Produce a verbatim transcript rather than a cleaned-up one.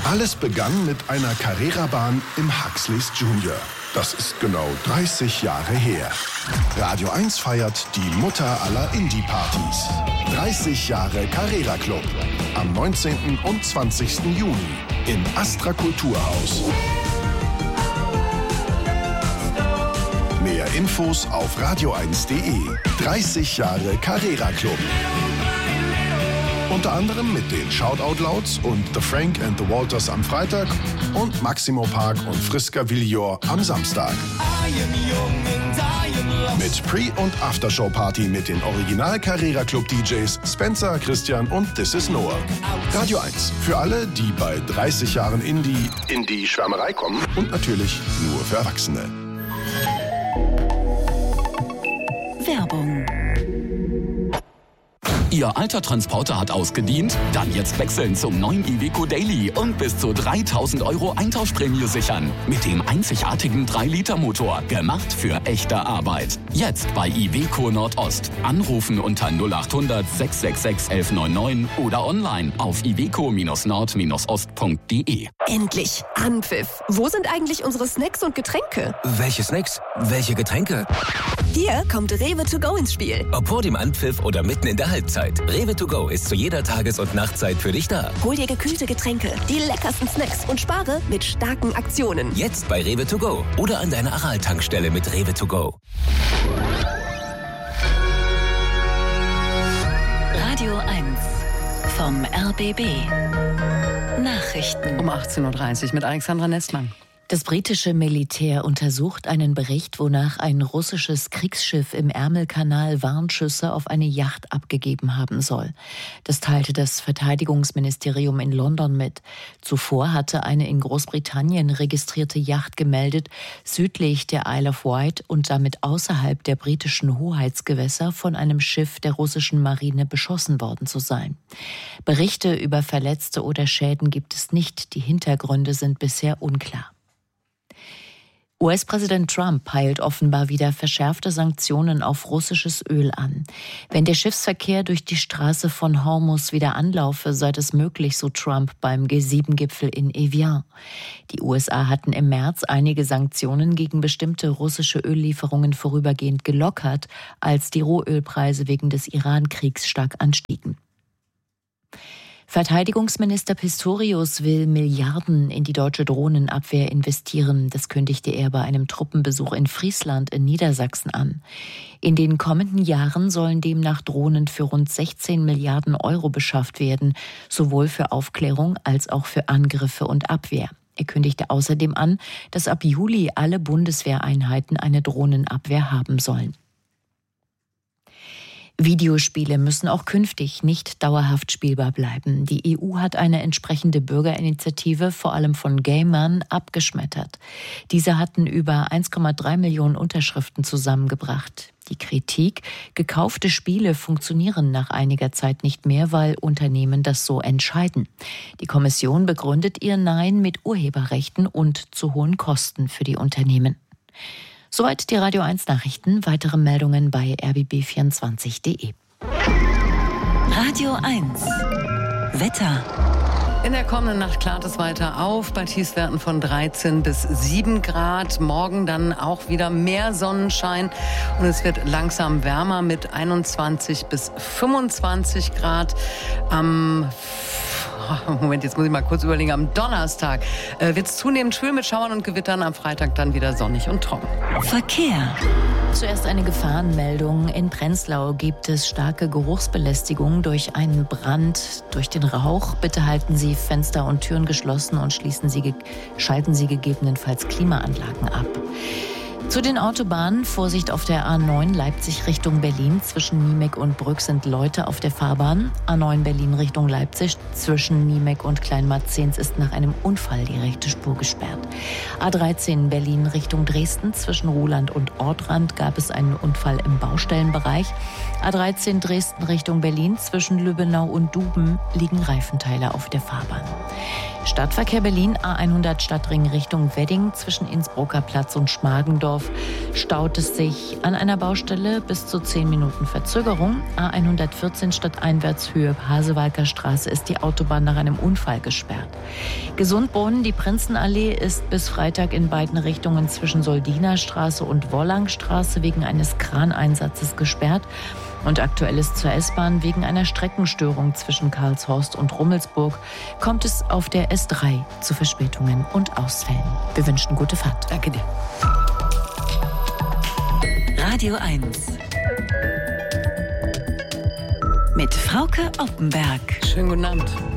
Alles begann mit einer Carrera-Bahn im Huxleys Junior. Das ist genau dreißig Jahre her. Radio eins feiert die Mutter aller Indie-Partys. dreißig Jahre Carrera Club. Am neunzehnten und zwanzigsten Juni im Astra Kulturhaus. Mehr Infos auf radio eins punkt de. dreißig Jahre Carrera Club. Unter anderem mit den Shoutout Louds und The Frank and the Walters am Freitag und Maximo Park und Friska Villor am Samstag. Mit Pre- und Aftershow-Party mit den Original Carrera Club D Js Spencer, Christian und This is Noah. Radio eins. Für alle, die bei dreißig Jahren Indie in die Schwärmerei kommen und natürlich nur für Erwachsene. Werbung. Ihr alter Transporter hat ausgedient? Dann jetzt wechseln zum neuen Iveco Daily und bis zu dreitausend Euro Eintauschprämie sichern. Mit dem einzigartigen drei Liter Motor. Gemacht für echte Arbeit. Jetzt bei Iveco Nordost. Anrufen unter null acht hundert sechs sechs sechs eins neun neun oder online auf iveco nord ost punkt de. Endlich Anpfiff. Wo sind eigentlich unsere Snacks und Getränke? Welche Snacks? Welche Getränke? Hier kommt Rewe to go ins Spiel. Ob vor dem Anpfiff oder mitten in der Halbzeit. Rewe to go ist zu jeder Tages- und Nachtzeit für dich da. Hol dir gekühlte Getränke, die leckersten Snacks und spare mit starken Aktionen. Jetzt bei Rewe to go oder an deiner Aral-Tankstelle mit Rewe to go. Radio eins vom R B B. Nachrichten. Um achtzehn Uhr dreißig mit Alexandra Nestmann. Das britische Militär untersucht einen Bericht, wonach ein russisches Kriegsschiff im Ärmelkanal Warnschüsse auf eine Yacht abgegeben haben soll. Das teilte das Verteidigungsministerium in London mit. Zuvor hatte eine in Großbritannien registrierte Yacht gemeldet, südlich der Isle of Wight und damit außerhalb der britischen Hoheitsgewässer von einem Schiff der russischen Marine beschossen worden zu sein. Berichte über Verletzte oder Schäden gibt es nicht. Die Hintergründe sind bisher unklar. U S-Präsident Trump peilt offenbar wieder verschärfte Sanktionen auf russisches Öl an. Wenn der Schiffsverkehr durch die Straße von Hormuz wieder anlaufe, sei das möglich, so Trump beim G sieben Gipfel in Evian. Die U S A hatten im März einige Sanktionen gegen bestimmte russische Öllieferungen vorübergehend gelockert, als die Rohölpreise wegen des Iran-Kriegs stark anstiegen. Verteidigungsminister Pistorius will Milliarden in die deutsche Drohnenabwehr investieren. Das kündigte er bei einem Truppenbesuch in Friesland in Niedersachsen an. In den kommenden Jahren sollen demnach Drohnen für rund sechzehn Milliarden Euro beschafft werden, sowohl für Aufklärung als auch für Angriffe und Abwehr. Er kündigte außerdem an, dass ab Juli alle Bundeswehreinheiten eine Drohnenabwehr haben sollen. Videospiele müssen auch künftig nicht dauerhaft spielbar bleiben. Die E U hat eine entsprechende Bürgerinitiative, vor allem von Gamern, abgeschmettert. Diese hatten über eins Komma drei Millionen Unterschriften zusammengebracht. Die Kritik: Gekaufte Spiele funktionieren nach einiger Zeit nicht mehr, weil Unternehmen das so entscheiden. Die Kommission begründet ihr Nein mit Urheberrechten und zu hohen Kosten für die Unternehmen. Soweit die Radio eins Nachrichten. Weitere Meldungen bei r b b vierundzwanzig punkt de. Radio eins. Wetter. In der kommenden Nacht klart es weiter auf bei Tiefstwerten von dreizehn bis sieben Grad. Morgen dann auch wieder mehr Sonnenschein und es wird langsam wärmer mit einundzwanzig bis fünfundzwanzig Grad. Am Moment, jetzt muss ich mal kurz überlegen. Am Donnerstag äh, wird es zunehmend schwül mit Schauern und Gewittern. Am Freitag dann wieder sonnig und trocken. Verkehr. Zuerst eine Gefahrenmeldung. In Prenzlau gibt es starke Geruchsbelästigung durch einen Brand, durch den Rauch. Bitte halten Sie Fenster und Türen geschlossen und schließen Sie, schalten Sie gegebenenfalls Klimaanlagen ab. Zu den Autobahnen. Vorsicht auf der A neun Leipzig Richtung Berlin. Zwischen Niemek und Brück sind Leute auf der Fahrbahn. A neun Berlin Richtung Leipzig. Zwischen Niemek und Kleinmarzens ist nach einem Unfall die rechte Spur gesperrt. A dreizehn Berlin Richtung Dresden. Zwischen Ruhland und Ortrand gab es einen Unfall im Baustellenbereich. A dreizehn Dresden Richtung Berlin. Zwischen Lübbenau und Duben liegen Reifenteile auf der Fahrbahn. Stadtverkehr Berlin, A hundert Stadtring Richtung Wedding zwischen Innsbrucker Platz und Schmargendorf staut es sich an einer Baustelle bis zu zehn Minuten Verzögerung. A hundertvierzehn stadteinwärts Höhe Hasewalker Straße ist die Autobahn nach einem Unfall gesperrt. Gesundbrunnen, die Prinzenallee ist bis Freitag in beiden Richtungen zwischen Soldiner Straße und Wollangstraße wegen eines Kraneinsatzes gesperrt. Und aktuell ist zur S-Bahn wegen einer Streckenstörung zwischen Karlshorst und Rummelsburg kommt es auf der S drei zu Verspätungen und Ausfällen. Wir wünschen gute Fahrt. Danke dir. Radio eins. Mit Frauke Oppenberg. Schönen guten Abend.